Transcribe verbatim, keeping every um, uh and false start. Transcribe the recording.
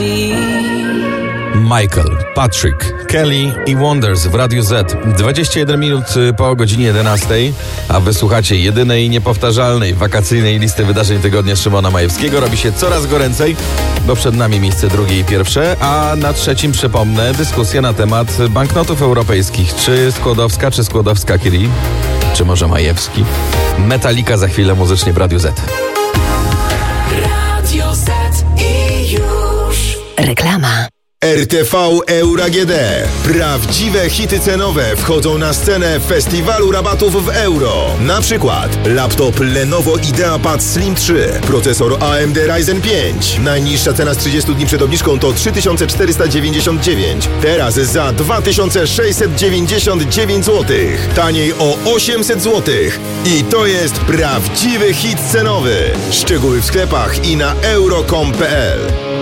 Michael, Patrick, Kelly i Wonders w Radiu Z. dwadzieścia jeden minut po godzinie jedenastej, a wysłuchacie jedynej niepowtarzalnej wakacyjnej listy wydarzeń tygodnia Szymona Majewskiego. Robi się coraz goręcej, bo przed nami miejsce drugie i pierwsze, a na trzecim, przypomnę, dyskusja na temat banknotów europejskich. Czy Skłodowska, czy Skłodowska-Curie, czy może Majewski? Metallica za chwilę muzycznie w Radiu Z. Radio Z i już reklama. R T V Euro A G D. Prawdziwe hity cenowe wchodzą na scenę festiwalu rabatów w euro. Na przykład laptop Lenovo IdeaPad Slim trzy, procesor A M D Ryzen pięć. Najniższa cena z trzydziestu dni przed obniżką to trzy tysiące czterysta dziewięćdziesiąt dziewięć. Teraz za dwa tysiące sześćset dziewięćdziesiąt dziewięć złotych. Taniej o osiemset złotych. I to jest prawdziwy hit cenowy. Szczegóły w sklepach i na euro kropka com kropka p l.